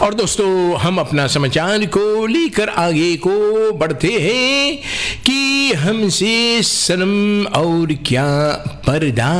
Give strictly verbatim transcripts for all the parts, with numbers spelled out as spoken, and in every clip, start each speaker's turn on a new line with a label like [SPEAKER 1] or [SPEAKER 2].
[SPEAKER 1] और दोस्तों हम अपना समाचार को लेकर आगे को बढ़ते हैं कि हमसे सनम और क्या पर्दा।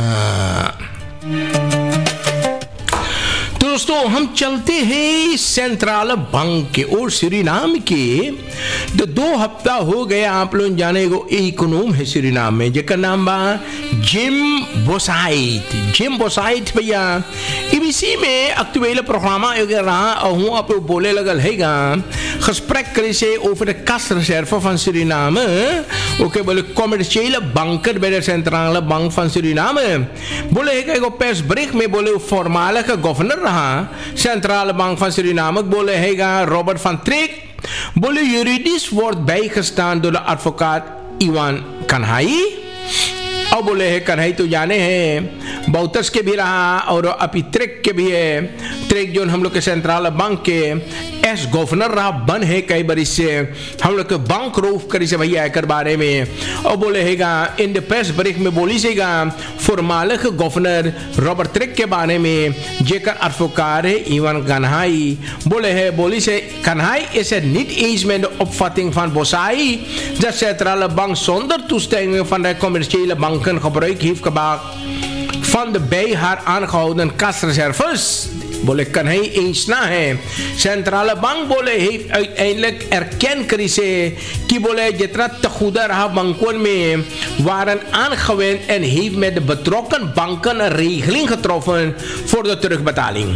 [SPEAKER 1] दोस्तों हम चलते हैं सेंट्रल बैंक के और सूरीनाम के तो दो हफ्ता हो गया आप लोग जाने को इकोनॉम है सूरीनाम में जेकर नाम बा जिम बोसाइट। जिम बोसाइट भैया इसी में एक्चुअली प्रोग्राम रहा और हूँ आप बोले लगल है gesprek करे से over de kasreserve van Suriname. Oké, बोले commerciële banker bij de centrale bank van Suriname. बोले है कि persbericht में बोले voormalige governor रहा centrale bank van Suriname. बोले है Robert van Treek. बोले juridisch wordt bijgestaan door de advocaat Iwan Kanhai. और बोले है कन्हई तो जाने हैं बहुतस के भी रहा और अभी त्रेक के भी है। त्रेक जो हम लोग के सेंट्रल बैंक के एस गवर्नर रहा बन है कई बार इससे हम लोग के बैंक रूफ करी से भैया एकर बारे में। और बोले हैगा इन द प्रेस ब्रेक में बोली सेगा फॉर्मालिक गवर्नर रॉबर्ट त्रेक के बारे में जेकर एडवोकेट है इवन कन्हाई। बोले है बोली से Kanhai is het niet eens met de opvatting van Bossai dat centrale bank zonder toestemming van de commerciële banken gebruik heeft gemaakt van de bij haar aangehouden kasreserves. बोले कन्हई eens ना है सेंट्रल बैंक बोले heeft uiteindelijk erkend करी से कि बोले जितना तखुदा रहा banken में waren aangewend en heeft met de betrokken banken een regeling getroffen voor de terugbetaling.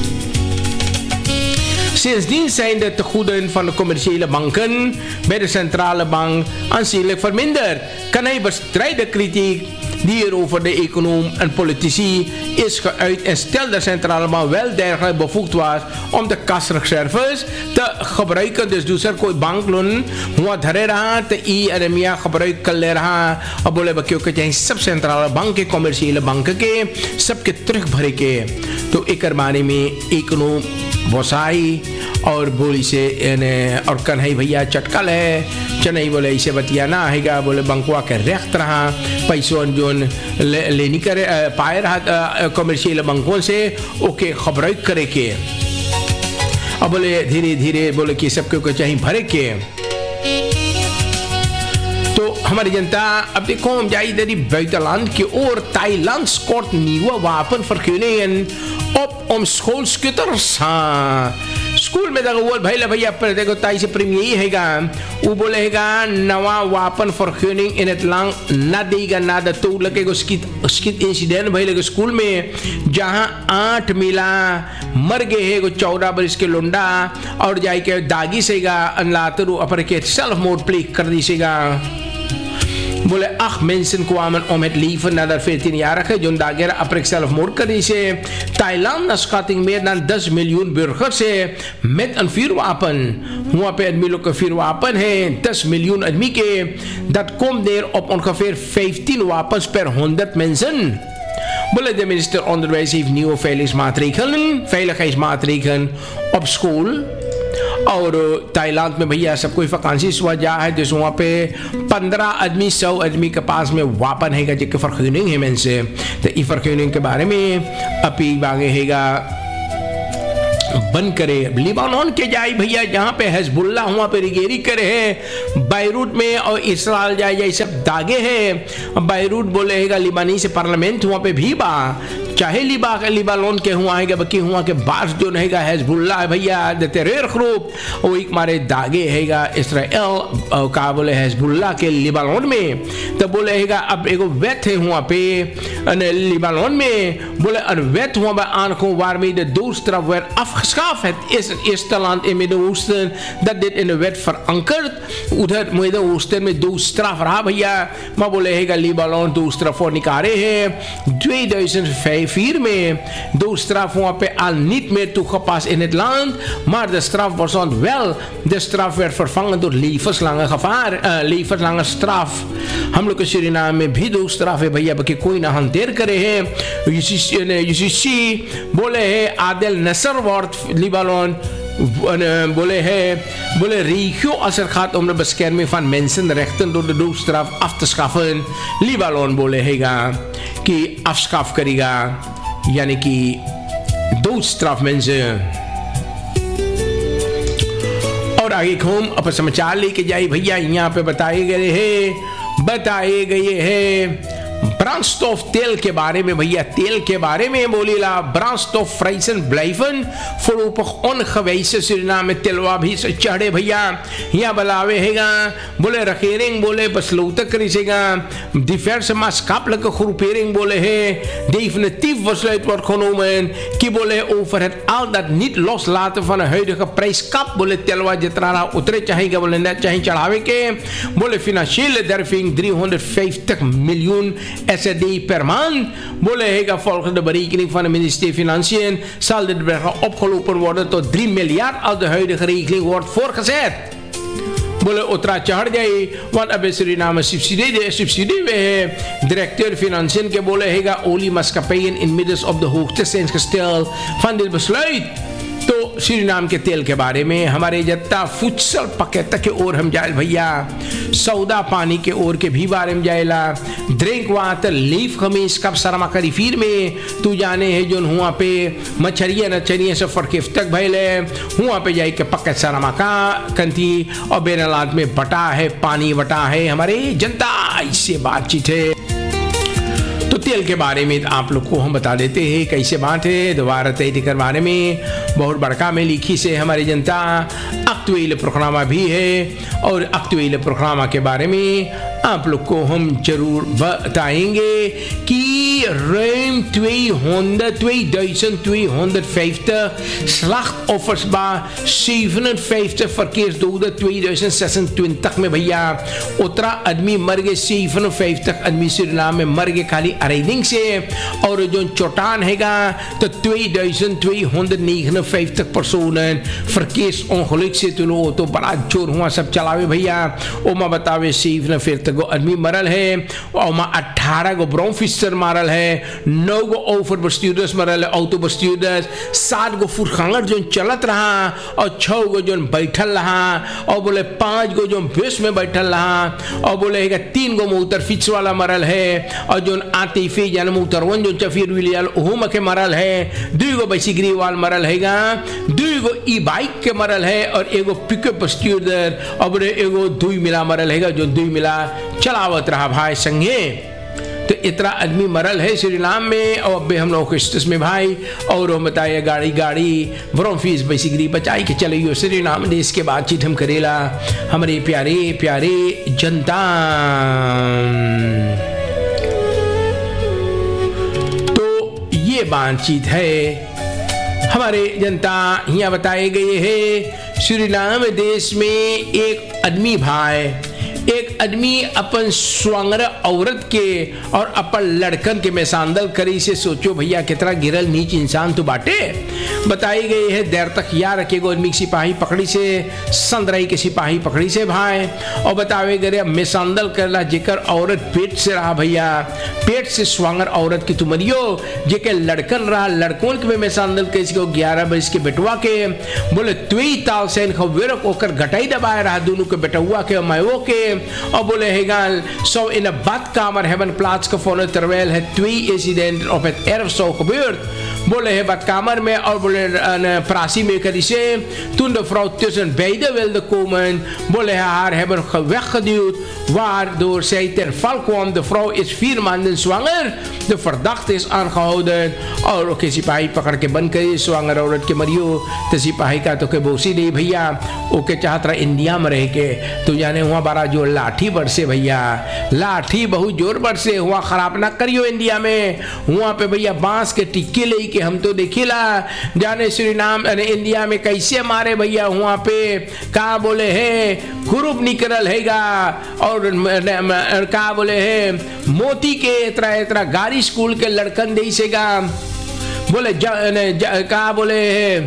[SPEAKER 1] Sindsdien zijn de tegoeden van de commerciële banken bij de centrale bank aanzienlijk verminderd. Kan hij bestrijden kritiek die er over de econoom en politici is geuit en stelt de centrale bank wel dergelijk bevoegd was om de kasreserves te gebruiken. Dus दूसर कोई bank loan हुआ धरे रहा तो ई अरमिया gebruik कर ले रहा और बोले क्योंकि चाहिए सब सेंट्रल बैंक के कॉमर्शियल बैंक के सबके तरह भरे के। तो एक बारे में इकोनॉम बोसाई और बोली से और कन्हई भैया चटकल है चनई बोले इसे बतियाना हैगा बोले बंकुआ के रेख्त रहा पैसों जो ले, लेनी करे पाए रहा कॉमर्शियल बैंकों से ओके खबर करे के। अब बोले धीरे धीरे बोले कि सबके को चाहिए भरे के। तो हमारी जनता अब देखो हम जाई दरी buitenland की और Thailand scoort nieuwe wapenvergunningen op om schoolschutters school में देखो बोल भाई भैया पर देखो ताई से प्रेम यही हैगा वो बोले हैगा नवा वापन फॉरक्यूनिंग इन इतलांग ना देगा ना द तो लगे उसकी उसकी इंसिडेंट भाई लगे स्कूल में जहां आठ मिला मर गए है को चौदह बरस के लुंडा और जाई के दागी सेगा अनलातरू अपर के सेल्फ मोड प्ले कर दी सेगा। बोले acht mensen kwamen om het leven na de veertienjarige John Daguerre après zelfmoord krise. Thailand naar schatting meer dan zes miljoen burgers है met een vuurwapen. वहाँ पे आदमी लोग का vuurwapen है दस miljoen आदमी के dat komt neer op ongeveer vijftien wapens per honderd mensen. बोले de minister onderwijs heeft nieuwe veiligheidsmaatregelen veiligheidsmaatregelen op school और ताइलांड में भैया सब कोई वैकेंसी हुआ जा है जिस वहाँ पे पंद्रह आदमी सौ आदमी के पास में वापन हैगा जिसके फर्क्यूनिंग है मैं से तो ई फर्क्यूनिंग के बारे में अपी बागे हैगा बंद करे। लिबानन के जाए भैया जहाँ पे हिजबुल्लाह वहाँ पे रिगेरी करे है बैरूट में और इसराइल जाए जाए सब दागे है। बैरूट बोले हैगा लिबानी से पार्लियामेंट वहाँ पे भी बा चाहे लिबा लिबानन के हुआ है बल्कि हुआ के बास जो रहेगा हिजबुल्लाह भैया द टेरर ग्रुप वो एक मारे दागे हैगा इसराइल का बोले हिजबुल्लाह के लिबानन में तो बोले हैगा अब एगो वेट है वहाँ पे लिबानन में बोले अनवेट हुआ bij aankomst de doodstraf werd afgeschaft. Het is het eerste land in het Midden-Oosten dat dit in de wet verankert. उधर Midden-Oosten में doodstraf रहा भैया मैं बोले हैगा लिबानन doodstraf voor निकाले है tweeduizend vier में doodstraf वहाँ पे al niet meer toegepast in het land maar de straf bestond wel. De straf werd vervangen door levenslange gevaar uh, levenslange straf. हम लोग के सूरीनाम में भी doodstraf है भैया बाकी कोई ना hanteer करे है। यूसीसी बोले है आदिल नसर wordt Libanon बोले है बोले regio als het gaat om de bescherming van mensenrechten door de doodstraf af te schaffen. Libanon बोले हैगा कि afschaf करेगा यानी कि doodstraf mensen और आगे घूम अपन समाचार लेके जाए भैया। यहाँ पे बताए गए है बताए गए है ब्रांस्टोफ तेल के बारे में भैया। तेल के बारे में बोलीला ब्रांस्टोफ फ्राइसन ब्लाइफन फरूप उन खवैसे सुरीनाम में तेलवा भी से चढ़े भैया। यहाँ बलावे हैगा बोले रखेरिंग बोले besluiten krijgen diverse maatschappelijke groepering बोले है definitief besluit wordt genomen की बोले over het al dat niet loslaten van een huidige prijskap बोले तेलवा जितना ना उतरे चाहेगा बोले न चाहे चढ़ावे के बोले financiële derving driehonderdvijftig miljoen S D per maand बोले हैगा volgende berekening van het ministerie Financiën zal dit bedrag opgelopen worden tot drie miljard als de huidige regeling wordt voortgezet। बोले उतरा चढ़ जाए वन अब Suriname subsidie de subsidie we directeur financiën के बोले हैगा olie maatschappijen inmiddels op de hoogte zijn gesteld van dit besluit। तो Suriname के तेल के बारे में हमारे जत्ता फुटसल पकेट के ओर हम जाए भैया। सौदा पानी के ओर के भी बारे में जाएला ड्रिंक वाटर लीफ खमीस कब सरमा करी फिर में तू जाने है जो हुआ पे मछरिया नचरिया से फरकिफ तक भैले हुआ पे जाए के पकेट सरमा का कंती और बेनालात में बटा है पानी बटा है हमारे जनता इससे बातचीत है। तो तेल के बारे में आप लोग को हम बता देते हैं कैसे बात है दोबारा तैयारी के बारे में बहुत बड़का में लिखी से हमारी जनता अक्टुअल प्रोग्रामा भी है और अक्टुअल प्रोग्रामा के बारे में आप लोग को हम जरूर बताएंगे कि ruim tweehonderd, tweehonderdvijftig slachtoffers bij zevenenvijftig verkeersdoden tweeduizend zesentwintig में भैया उतरा आदमी मर गए zevenenvijftig आदमी सूरीनाम में मर गए खाली अरेडिंग से और जो चोटान हैगा तो tweeduizend tweehonderdnegenenvijftig personen verkeersongeluk से तो लो तो बड़ा जोर हुआ सब चलावे भैया। ओमा बतावे zevenenveertig गो आदमी मरल है ओमा अठारह गो ब्रोमफिस्टर मारल है नौ गो ओवर बस्ट्यूडर्स मरल है ऑटो बस्ट्यूडर्स सात गो फुरखांगर जो चलत रहा और छह गो जो बैठल रहा और बोले पांच गो जो बेस में बैठल रहा और बोले है तीन गो मोटर फिक्स वाला मरल है और जो आतिफी जन मोटरवन जो चफीर विलियल ओहू मके मरल है दू गो बैसिकरी वाल मरल हैगा दू गो ई बाइक के मरल है और एगो पिकअप बस्ट्यूडर और बोले एगो दुई मिला मरल हैगा जो दुई मिला चलावत रहा भाई संगे। तो इतना आदमी मरल है सूरीनाम में और अब हम लोग स्टेस में भाई और हम बताए गाड़ी गाड़ी ब्रोमफीस बेसिकली बचाई के चले सूरीनाम देश के बातचीत हम करेला हमारे प्यारे प्यारे जनता। तो ये बातचीत है हमारे जनता यहाँ बताए गए है सूरीनाम देश में एक आदमी भाई एक आदमी अपन स्वांगर औरत के और अपन लड़कन के मैसांदल करी से सोचो भैया कितना गिरल नीच इंसान तो बाटे। बताई गई है देर तक यार के गो आदमी सिपाही पकड़ी से संदराई के सिपाही पकड़ी से भाई और बतावे गए मैसांदल करला जेकर औरत पेट से रहा भैया पेट से स्वांगर औरत की तुमरियो जेके लड़कन रहा लड़कों के में मैसांदल कैसे को ग्यारह बरस के बेटुआ के बोले तुई ताल से खवेरक होकर घटाई दबाए रहा दोनों के बेटुआ के मायो के और बोले hegal zo in de badkamer hebben plaatsgevonden terwijl het twee incidenten op het erf zo gebeurd. बोले है badkamer में और बोले प्रासी में करी से toen de vrouw tussen beiden wilde komen बोले haar hebben weggeduwd waardoor zij ter val kwam. De vrouw is vier maanden zwanger. De verdachte is aangehouden और ओके सिपाही पकड़ के बंद करी स्वांगर औरत के मरियो तो सिपाही का तो के बोसी नहीं भैया ओके चाहत रहा इंडिया में रह के तो जाने हुआ बारा जो लाठी बरसे भैया लाठी बहुत जोर बरसे हुआ खराब ना करियो इंडिया में हुआ पे भैया बांस के टिक्के ले के हम तो देखिला जाने सूरीनाम इंडिया में कैसे मारे भैया हुआ पे का बोले है ग्रुप निकल हैगा और का बोले है मोती के इतना इतना गाड़ी स्कूल के लड़कन दे सेगा बोले ज, न, ज, का बोले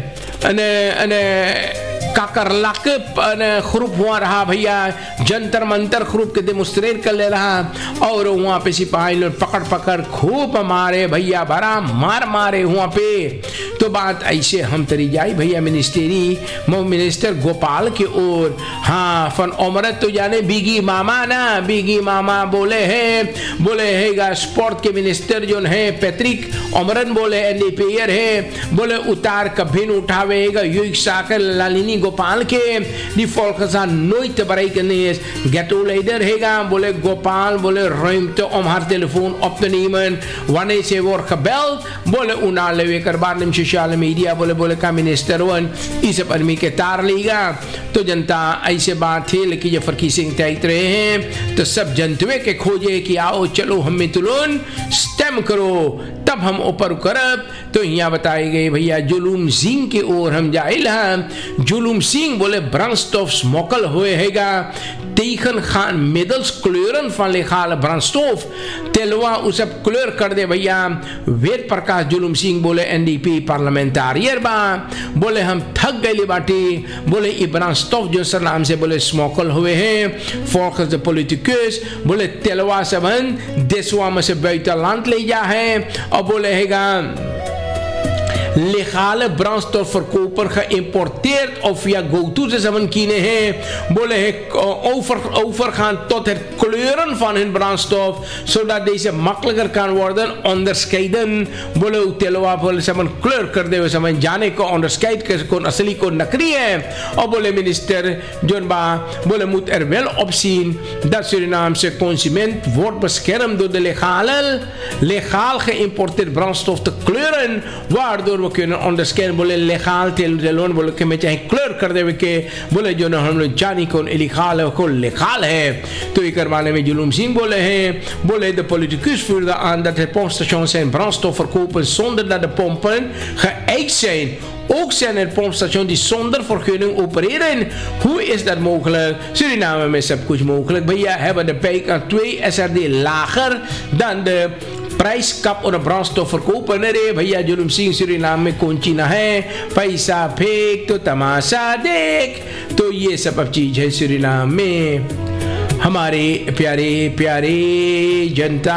[SPEAKER 1] है काकर लाक ख्रूप हुआ रहा भैया जंतर मंतर ख्रूप के डेमोस्ट्रेट कर ले रहा और वहाँ पे सिपाही लोग पकड़ पकड़ खूब मारे भैया बड़ा मार मारे वहाँ पे। तो बात ऐसे हम तरी जाई भैया मिनिस्ट्री मिनिस्टर गोपाल की ओर हाँ फन उमरत तो जाने बिगी मामा ना बिगी मामा बोले है बोले है स्पोर्ट के मिनिस्टर जो है पैट्रिक उमरन बोले एंडी पेयर है बोले उतार कभी न उठावेगा युग साकर लालिनी Gopal ke, die volgens haar nooit te bereiken is. Ghetto-leider hega, bolle Gopal, bolle ruimte om haar telefoon op te nemen. Wanneer ze wordt gebeld, bolle unale weker barnem sociale media, bolle bolle ka minister wan, इसे पर मी के तार लेगा तो जनता ऐसे बात है लेकिन ये फर्कीसिंग तय रहे हैं तो सब जनते के खोजे कि आओ चलो हमें तुलन स्टेम करो तब हम ऊपर करब तो यहाँ बताई गई भैया जुलूम सिंह की ओर हम जाइल हैं जुलूम सिंह बोले ब्रांस्टॉफ स्मोकल हुए हैगा tegen gaan middels kleuren van legale brandstof telwa usap kleur कर दे भैया वेद प्रकाश जुलूम सिंह बोले एनडीपी पार्लियामेंटारियर बा बोले हम थक गए बाटी बोले ये brandstof जो सर नाम से बोले स्मोकल हुए हैं volgens de politicus बोले telwa सबन देशवा में से buitenland ले जा है और बोले हैगा legale brandstofverkoper geïmporteerd of via go-to ze hebben kine bolle over, overgaan tot het kleuren van hun brandstof zodat deze makkelijker kan worden onderscheiden bolle telwa bolle ze hebben kleur kerde we hebben जाने को onderscheid kon asli ko nakri है और बोले minister John Ba बोले moet er wel op zien dat Surinaamse consument wordt beschermd door de legale legaal geïmporteerd brandstof te kleuren waardoor we kunnen onderscheiden बोले legaal तेलोन बोले कि मैं चाहे clear कर दे के बोले जो ना हम लोग जानी कौन इलीगल है कौन legaal है तो ये करवाने में जुलूम सिंह बोले हैं बोले de politicus voerde aan dat de pompstations zijn brandstof verkopen zonder dat de pompen geëikt zijn. Ook zijn er pompstations die zonder vergunning opereren. Hoe is dat mogelijk? Suriname met सब कुछ mogelijk. भैया hebben de P K twee S R D lager dan de prijskap और brandstof verkopen अरे भैया जुलूम Singh Suriname में कौन चीना है पैसा फेंक तो तमाशा देख तो ये सब अब चीज है सुरीनाम में हमारे प्यारे प्यारे जनता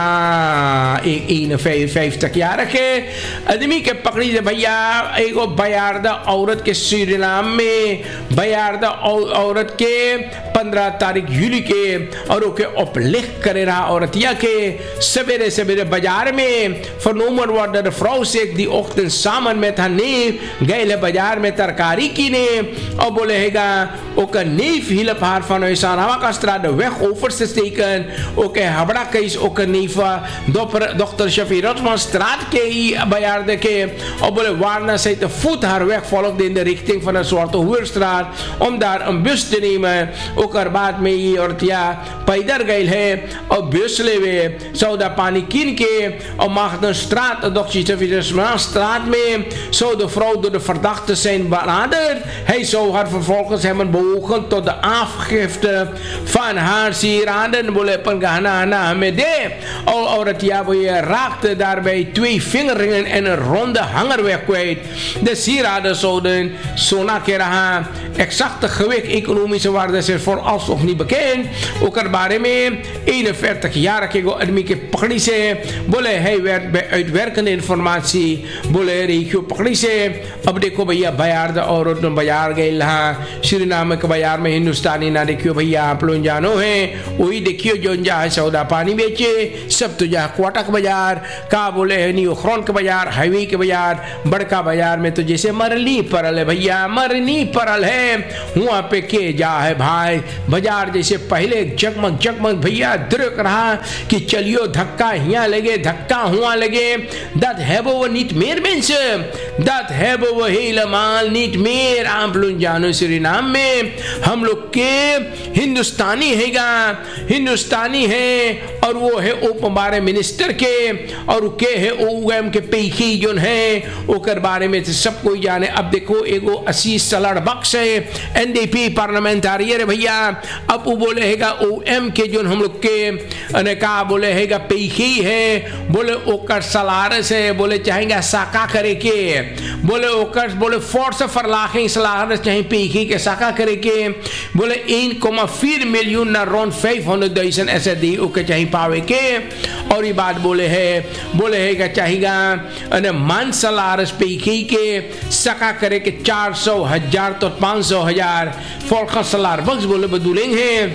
[SPEAKER 1] एक इन फैफ्तक यार रखे आदमी के पकड़ी दे भैया एक बयारदा औरत के सुरीनाम में बयारदा औरत के पंद्रह तारीख यूली के और ओके उपलेख करे रहा औरतिया के सवेरे सवेरे बाजार में फनोमन वाटर फ्राउ से दी ओख्तन सामान में था ने गए बाजार में तरकारी की ने और बोले हैगा ओका नीफ हिल पहाड़ फनो ईसानावा का स्त्राद वे over te steken ook een habra case ook een nifa dokter Shafirot van straat ke bejaarde ke op de waarna zij te voet haar weg volgt in de richting van de Zwarte Hoerstraat om daar een bus te nemen ook er baat mee ortia पैदर गए है और बेसले वे सौदा पानी कीन के और macht een straat doch de straat mee zo de vrouw door de verdachte zijn benaderd hij zou haar vervolgens hebben bewogen tot de afgifte van haar sieraden बोले अपन गहना आना हमें दे और औरतिया वो ये raakte daarbij twee vingerringen en een ronde hanger weg kwijt de sieraden zouden sona ke raha exacte gewicht economische waarde is vooralsnog niet bekend ook er बारे में eenenveertig jaar के आदमी के पकड़ी से बोले है uitwerkende informatie बोले रेखियो पकड़ी से अब देखो भैया बाजार औरत ने बाजार गए लहा सुरीनाम के बाजार में हिंदुस्तानी ना देखियो भैया आप लोग जानो है वही देखियो जो जहाँ सौदा पानी बेचे सब तो जहाँ क्वाटक बाजार का बोले है न्यू खरौन के बाजार हाईवे के बाजार बड़का बाजार में तो जैसे मरनी परल है भैया मरनी परल है वहाँ पे के जा है भाई बाजार जैसे पहले जगमग जगमग भैया दृक रहा कि चलियो धक्का यहाँ लगे धक्का हुआ लगे dat hebben we niet meer mensen dat hebben we helemaal niet meer आप लोग जानो सुरीनाम में हम लोग के हिंदुस्तानी हैगा हिंदुस्तानी है और वो है उप बारे मिनिस्टर के और के है ओएम के पेखी जोन है ओकर बारे में सब कोई जाने अब देखो एगो अस्सी सलाड़ बक्स है एनडीपी पार्लियामेंटारियर भैया अब वो बोले हैगा ओएम के जोन हम लोग के ने कहा बोले हैगा पेखी है बोले ओकर सलारस है बोले चाहेंगे साका करे के बोले ओकर बोले फोर्स verlaging salaris चाहे पेखी के साका करे के बोले één komma vier miljoen naar rond vijfhonderdduizend S R D okay चाहे पावे के और ये बात बोले है बोले है कि चाहेगा अने मान salaris पेखी के साका करे के चार सौ हजार tot पाँच सौ हजार volgens salaris बोले bedoeling है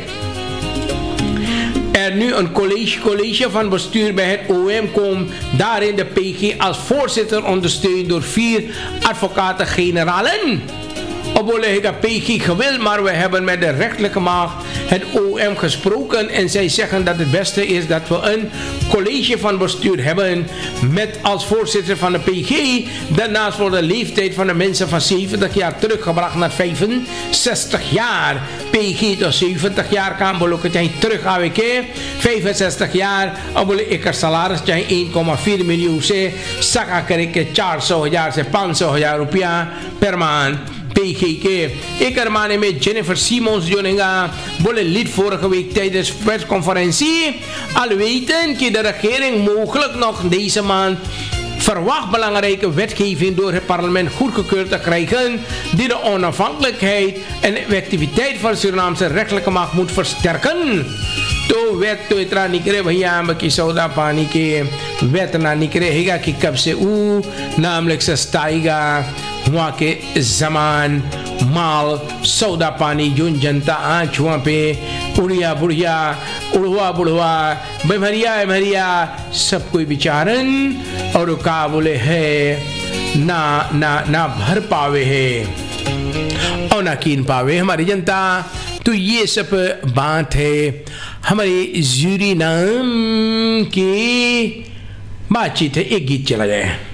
[SPEAKER 1] er nu een college, college van bestuur bij het O M komt, daarin de P G als voorzitter ondersteund door vier advocaten-generalen. Obbolega P G gewild, maar we hebben met de rechterlijke macht het O M gesproken en zij zeggen dat het beste is dat we een college van bestuur hebben met als voorzitter van de P G. Daarnaast wordt de leeftijd van de mensen van zeventig jaar teruggebracht naar vijfenzestig jaar. P G tot zeventig jaar kan belokken terug A W K. vijfenzestig jaar, obbolega ik er salaris één komma vier miljoen se, sakakerike चार हजार से पाँच सौ हजार रुपया per maand. P G K. Ik hermaan met Jennifer Simons Joninga, bolle lid vorige week tijdens persconferentie. Al weten dat de regering mogelijk nog deze maand verwacht belangrijke wetgeving door het parlement goedgekeurd te krijgen die de onafhankelijkheid en effectiviteit van de Surinaamse rechterlijke macht moet versterken. तो wet तो इतना निकले भैया हम की सौदा पानी के wet ना निकलेगा कि कब से ऊ नाम लिख सस्ताएगा वहाँ के जमान माल सौदा पानी जुन जनता आँच वहाँ पे उड़िया बुढ़िया उड़वा बुढ़वा भरिया भरिया सब कोई विचारन और का बोले है ना ना ना भर पावे है और ना कीन पावे हमारी जनता। तो ये सब बात है हमारे सूरीनाम की बातचीत है। एक गीत चला जाए।